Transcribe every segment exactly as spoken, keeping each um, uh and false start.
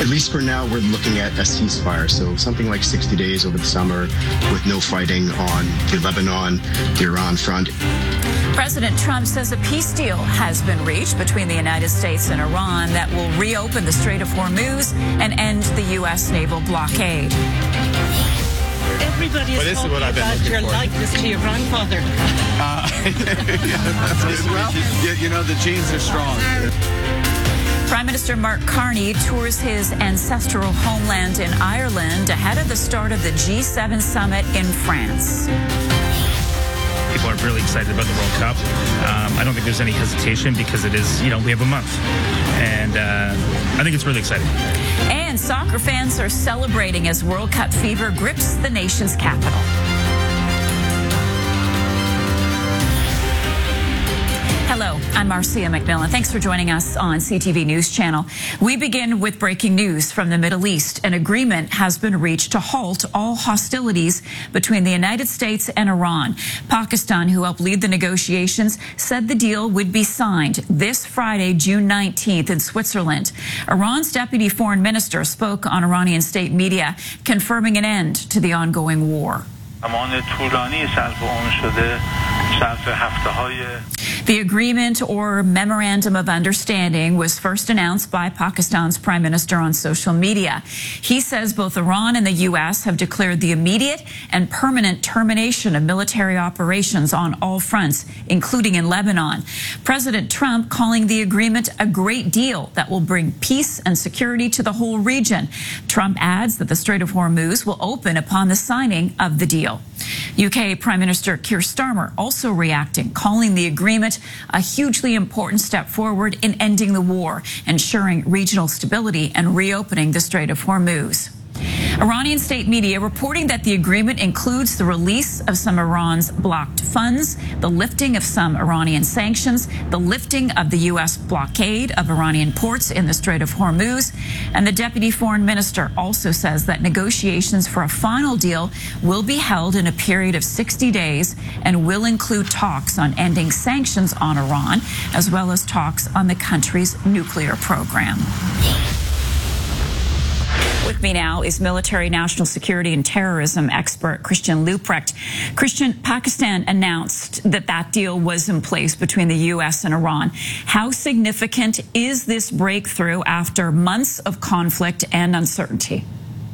At least for now, we're looking at a ceasefire. So something like sixty days over the summer with no fighting on the Lebanon, the Iran front. President Trump says a peace deal has been reached between the United States and Iran that will reopen the Strait of Hormuz and end the U S naval blockade. Everybody is talking about your for. likeness to your grandfather. Uh, well, you, you know, the genes are strong. Prime Minister Mark Carney tours his ancestral homeland in Ireland ahead of the start of the G seven summit in France. People are really excited about the World Cup. Um, I don't think there's any hesitation because it is, you know, we have a month. And uh, I think it's really exciting. And soccer fans are celebrating as World Cup fever grips the nation's capital. Hello, I'm Marcia McMillan. Thanks for joining us on C T V News Channel. We begin with breaking news from the Middle East. An agreement has been reached to halt all hostilities between the United States and Iran. Pakistan, who helped lead the negotiations, said the deal would be signed this Friday, June nineteenth, in Switzerland. Iran's deputy foreign minister spoke on Iranian state media, confirming an end to the ongoing war. The agreement or memorandum of understanding was first announced by Pakistan's prime minister on social media. He says both Iran and the U S have declared the immediate and permanent termination of military operations on all fronts, including in Lebanon. President Trump calling the agreement a great deal that will bring peace and security to the whole region. Trump adds that the Strait of Hormuz will open upon the signing of the deal. U K Prime Minister Keir Starmer also reacting, calling the agreement a hugely important step forward in ending the war, ensuring regional stability and reopening the Strait of Hormuz. Iranian state media reporting that the agreement includes the release of some Iran's blocked funds, the lifting of some Iranian sanctions, the lifting of the U S blockade of Iranian ports in the Strait of Hormuz, and the deputy foreign minister also says that negotiations for a final deal will be held in a period of sixty days and will include talks on ending sanctions on Iran, as well as talks on the country's nuclear program. With me now is military, national security, and terrorism expert Christian Leuprecht. Christian, Pakistan announced that that deal was in place between the U S and Iran. How significant is this breakthrough after months of conflict and uncertainty?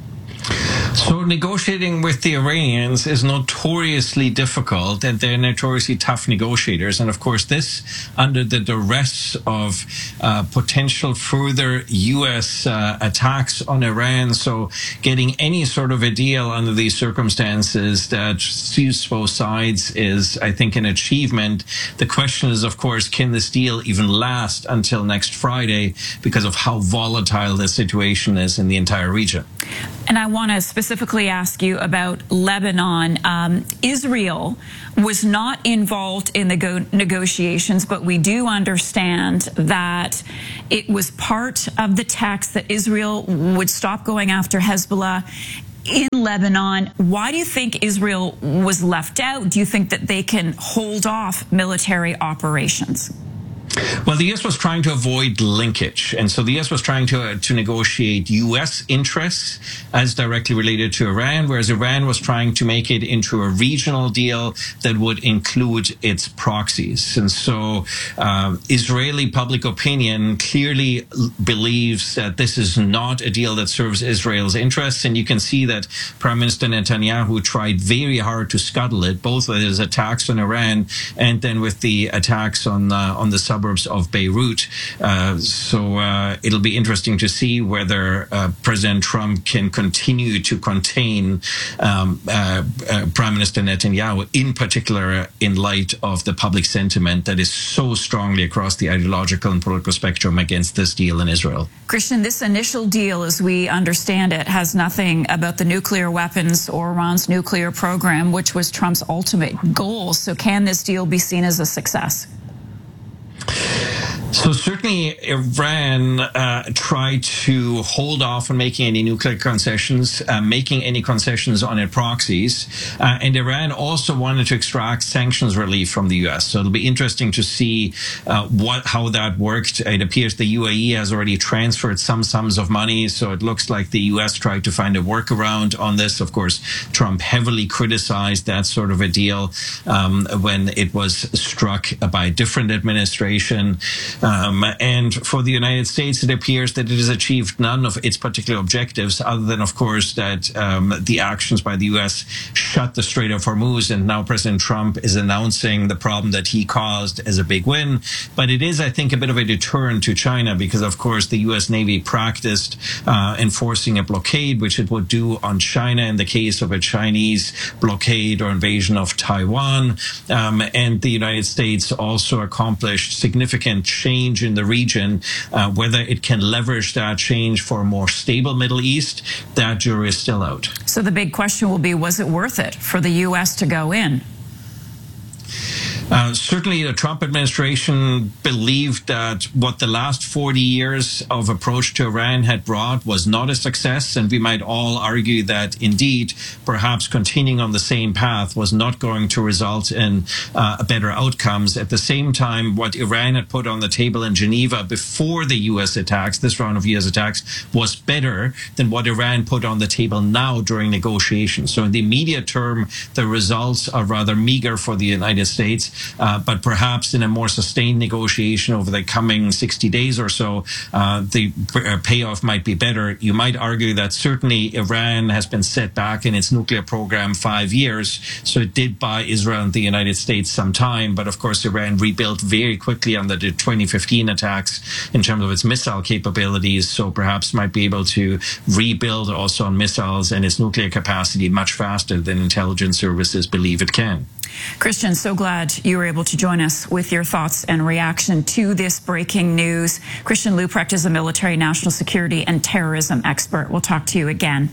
So negotiating with the Iranians is notoriously difficult, and they're notoriously tough negotiators. And of course, this under the duress of uh, potential further U S uh, attacks on Iran. So getting any sort of a deal under these circumstances that suits both sides is, I think, an achievement. The question is, of course, can this deal even last until next Friday because of how volatile the situation is in the entire region? And I want to specifically ask you about Lebanon. Um, Israel was not involved in the go negotiations, but we do understand that it was part of the text that Israel would stop going after Hezbollah in Lebanon. Why do you think Israel was left out? Do you think that they can hold off military operations? Well, the U S was trying to avoid linkage, and so the U S was trying to uh, to negotiate U S interests as directly related to Iran, whereas Iran was trying to make it into a regional deal that would include its proxies. And so uh, Israeli public opinion clearly believes that this is not a deal that serves Israel's interests, and you can see that Prime Minister Netanyahu tried very hard to scuttle it, both with his attacks on Iran and then with the attacks on uh, on the suburbs of Beirut. Uh, so uh, it'll be interesting to see whether uh, President Trump can continue to contain um, uh, uh, Prime Minister Netanyahu, in particular in light of the public sentiment that is so strongly across the ideological and political spectrum against this deal in Israel. Christian, this initial deal, as we understand it, has nothing about the nuclear weapons or Iran's nuclear program, which was Trump's ultimate goal. So can this deal be seen as a success? So certainly Iran uh, tried to hold off on making any nuclear concessions, uh, making any concessions on its proxies. Uh, and Iran also wanted to extract sanctions relief from the U S. So it'll be interesting to see uh, what how that worked. It appears the U A E has already transferred some sums of money. So it looks like the U S tried to find a workaround on this. Of course, Trump heavily criticized that sort of a deal um, when it was struck by a different administration. Um, and for the United States, it appears that it has achieved none of its particular objectives, other than, of course, that um, the actions by the U S shut the Strait of Hormuz. And now President Trump is announcing the problem that he caused as a big win. But it is, I think, a bit of a deterrent to China because, of course, the U S Navy practiced uh, enforcing a blockade, which it would do on China in the case of a Chinese blockade or invasion of Taiwan. Um, and the United States also accomplished significant change in the region. Uh, whether it can leverage that change for a more stable Middle East, that jury is still out. So the big question will be, was it worth it for the U S to go in? Uh, certainly, the Trump administration believed that what the last forty years of approach to Iran had brought was not a success, and we might all argue that, indeed, perhaps continuing on the same path was not going to result in uh, better outcomes. At the same time, what Iran had put on the table in Geneva before the U S attacks, this round of U S attacks, was better than what Iran put on the table now during negotiations. So in the immediate term, the results are rather meager for the United States. Uh, but perhaps in a more sustained negotiation over the coming sixty days or so, uh, the uh, payoff might be better. You might argue that certainly Iran has been set back in its nuclear program five years, so it did buy Israel and the United States some time. But of course, Iran rebuilt very quickly under the twenty fifteen attacks in terms of its missile capabilities, so perhaps might be able to rebuild also on missiles and its nuclear capacity much faster than intelligence services believe it can. Christian, so glad you were able to join us with your thoughts and reaction to this breaking news. Christian Leuprecht is a military, national security, and terrorism expert. We'll talk to you again.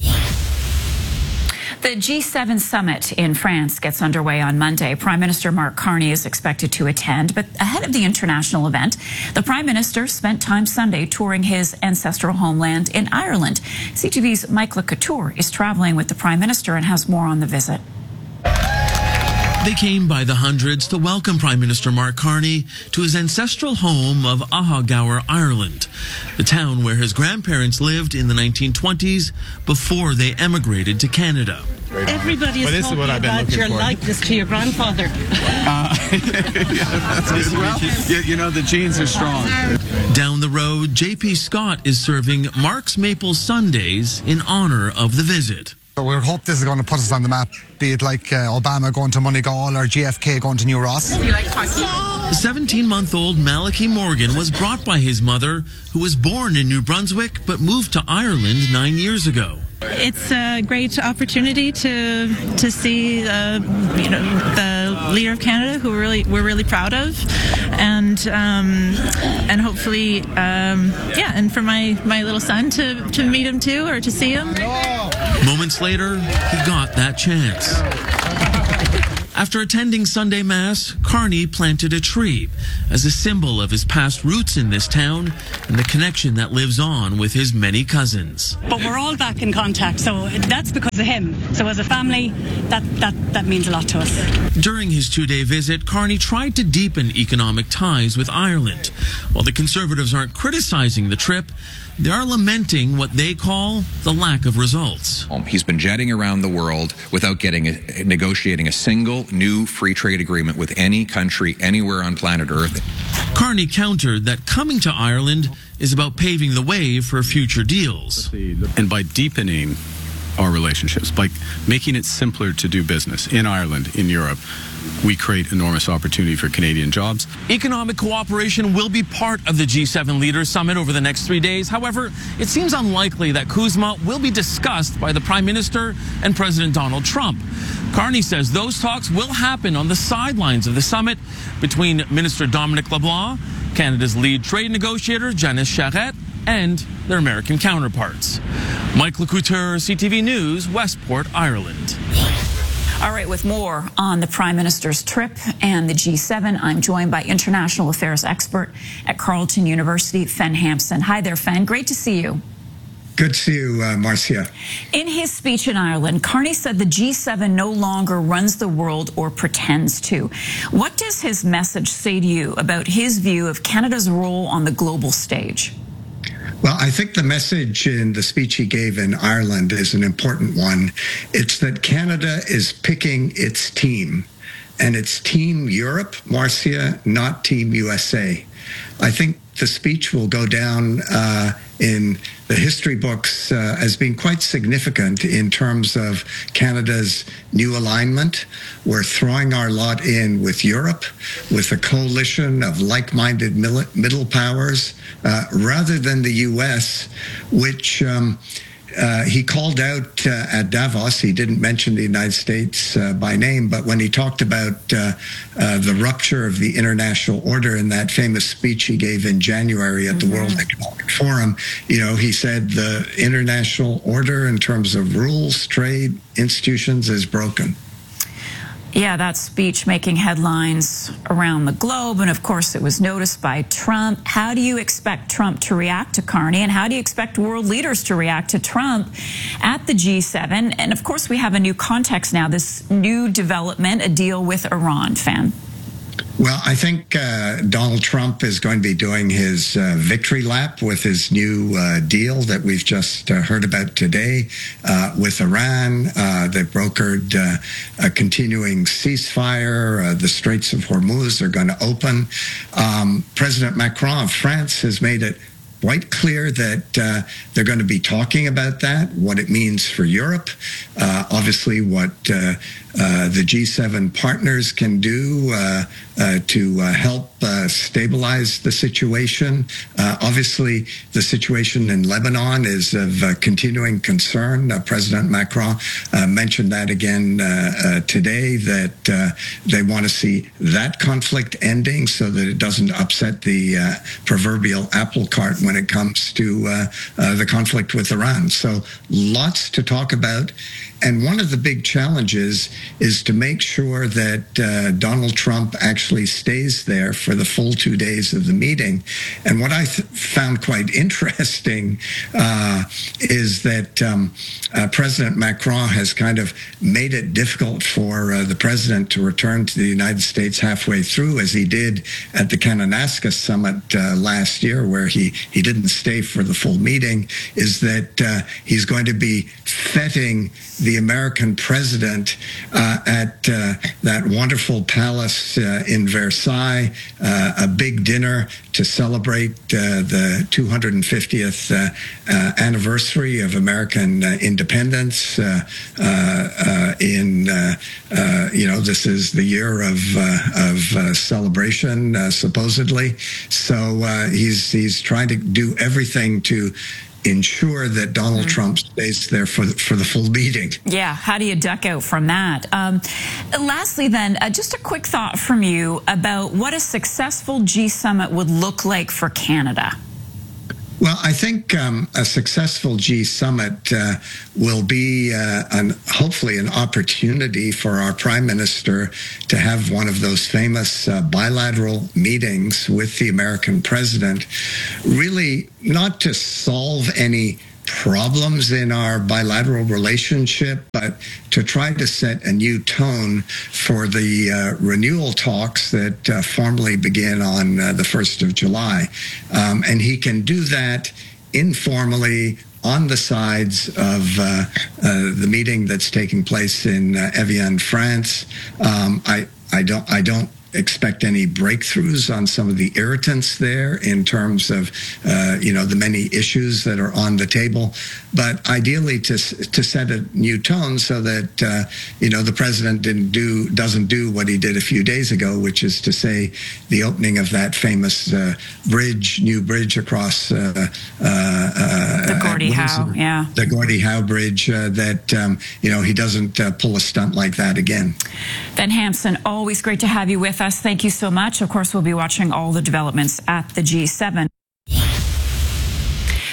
The G seven summit in France gets underway on Monday. Prime Minister Mark Carney is expected to attend, but ahead of the international event, the Prime Minister spent time Sunday touring his ancestral homeland in Ireland. C T V's Mike LeCouture is traveling with the Prime Minister and has more on the visit. They came by the hundreds to welcome Prime Minister Mark Carney to his ancestral home of Ahagower, Ireland, the town where his grandparents lived in the nineteen twenties before they emigrated to Canada. Everybody is talking about your likeness to your grandfather. Uh, yeah, that's well, you, you know, the genes are strong. Down the road, J P Scott is serving Mark's Maple Sundays in honor of the visit. We hope this is going to put us on the map, be it like uh, Obama going to Moneygall or J F K going to New Ross. The seventeen-month-old Malachi Morgan was brought by his mother, who was born in New Brunswick but moved to Ireland nine years ago. It's a great opportunity to to see uh, you know the leader of Canada, who we're really we're really proud of, and um, and hopefully um, yeah, and for my, my little son to to meet him too, or to see him. Moments later, he got that chance. After attending Sunday Mass, Carney planted a tree as a symbol of his past roots in this town and the connection that lives on with his many cousins. But we're all back in contact, so that's because of him. So as a family, that, that, that means a lot to us. During his two-day visit, Carney tried to deepen economic ties with Ireland. While the Conservatives aren't criticizing the trip, they are lamenting what they call the lack of results. He's been jetting around the world without getting a, negotiating a single new free trade agreement with any country anywhere on planet Earth. Carney countered that coming to Ireland is about paving the way for future deals. And by deepening our relationships, by making it simpler to do business in Ireland, in Europe, we create enormous opportunity for Canadian jobs. Economic cooperation will be part of the G seven Leaders Summit over the next three days. However, it seems unlikely that CUSMA will be discussed by the Prime Minister and President Donald Trump. Carney says those talks will happen on the sidelines of the summit between Minister Dominic LeBlanc, Canada's lead trade negotiator Janice Charette, and their American counterparts. Mike LeCouture, C T V News, Westport, Ireland. All right, with more on the Prime Minister's trip and the G seven, I'm joined by international affairs expert at Carleton University, Fen Hampson. Hi there, Fen. Great to see you. Good to see you, uh, Marcia. In his speech in Ireland, Carney said the G seven no longer runs the world or pretends to. What does his message say to you about his view of Canada's role on the global stage? Well, I think the message in the speech he gave in Ireland is an important one. It's that Canada is picking its team, and it's Team Europe, Marcia, not Team U S A. I think the speech will go down uh, in the history books uh, as being quite significant in terms of Canada's new alignment. We're throwing our lot in with Europe, with a coalition of like-minded middle powers, uh, rather than the U S, which um, Uh, he called out uh, at Davos. He didn't mention the United States uh, by name, but when he talked about uh, uh, the rupture of the international order in that famous speech he gave in January at the mm-hmm. World Economic Forum, you know, he said the international order in terms of rules, trade, institutions is broken. Yeah, that speech making headlines around the globe, and of course it was noticed by Trump. How do you expect Trump to react to Carney, and how do you expect world leaders to react to Trump at the G seven? And of course we have a new context now, this new development, a deal with Iran, Fan. Well, I think uh, Donald Trump is going to be doing his uh, victory lap with his new uh, deal that we've just uh, heard about today uh, with Iran. Uh, they've brokered uh, a continuing ceasefire. Uh, the Straits of Hormuz are going to open. Um, President Macron of France has made it quite clear that uh, they're going to be talking about that, what it means for Europe, uh, obviously what uh, uh, the G seven partners can do uh, uh, to uh, help uh, stabilize the situation. Uh, obviously, the situation in Lebanon is of uh, continuing concern. Uh, President Macron uh, mentioned that again uh, uh, today, that uh, they want to see that conflict ending so that it doesn't upset the uh, proverbial apple cart when it comes to uh, uh, the conflict with Iran. So lots to talk about. And one of the big challenges is to make sure that uh, Donald Trump actually stays there for the full two days of the meeting. And what I th- found quite interesting uh, is that um, uh, President Macron has kind of made it difficult for uh, the president to return to the United States halfway through, as he did at the Kananaskis summit uh, last year, where he, he didn't stay for the full meeting, is that uh, he's going to be feting the American president uh, at uh, that wonderful palace uh, in Versailles, uh, a big dinner to celebrate uh, the two hundred fiftieth uh, uh, anniversary of American uh, independence. Uh, uh, uh, in uh, uh, you know, this is the year of uh, of uh, celebration, uh, supposedly. So uh, he's he's trying to do everything to ensure that Donald mm. Trump stays there for the, for the full meeting. Yeah, how do you duck out from that? Um, lastly then, uh, just a quick thought from you about what a successful G summit would look like for Canada. Well, I think um, a successful G summit uh, will be uh, an, hopefully an opportunity for our prime minister to have one of those famous uh, bilateral meetings with the American president, really not to solve any problems in our bilateral relationship, but to try to set a new tone for the uh, renewal talks that uh, formally begin on uh, the first of July. Um, and he can do that informally on the sides of uh, uh, the meeting that's taking place in uh, Evian, France. Um, I, I don't, I don't expect any breakthroughs on some of the irritants there in terms of, uh, you know, the many issues that are on the table. But ideally to to set a new tone so that, uh, you know, the president didn't do, doesn't do what he did a few days ago, which is to say the opening of that famous uh, bridge, new bridge across uh, uh, uh, the Gordie Howe, yeah. The Gordie Howe Bridge, uh, that, um, you know, he doesn't uh, pull a stunt like that again. Fen Hampson, always great to have you with us. Thank you so much. Of course, we'll be watching all the developments at the G seven.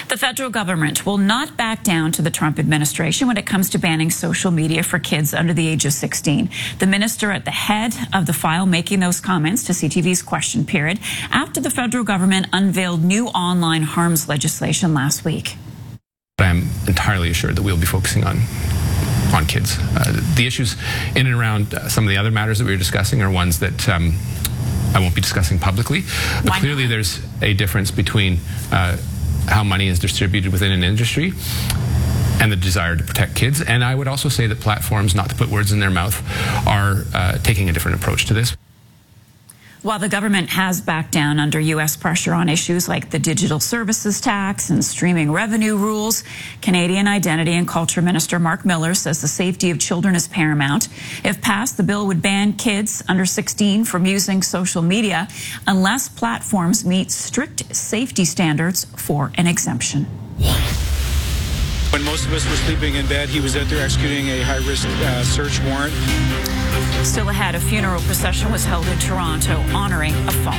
The federal government will not back down to the Trump administration when it comes to banning social media for kids under the age of sixteen. The minister at the head of the file making those comments to C T V's Question Period after the federal government unveiled new online harms legislation last week. I'm entirely assured that we'll be focusing on on kids. Uh, the issues in and around uh, some of the other matters that we were discussing are ones that um, I won't be discussing publicly. But Why clearly not? There's a difference between uh, how money is distributed within an industry and the desire to protect kids. And I would also say that platforms, not to put words in their mouth, are uh, taking a different approach to this. While the government has backed down under U S pressure on issues like the digital services tax and streaming revenue rules, Canadian Identity and Culture Minister Mark Miller says the safety of children is paramount. If passed, the bill would ban kids under sixteen from using social media unless platforms meet strict safety standards for an exemption. When most of us were sleeping in bed, he was out there executing a high-risk uh, search warrant. Still ahead, a funeral procession was held in Toronto honoring a fallen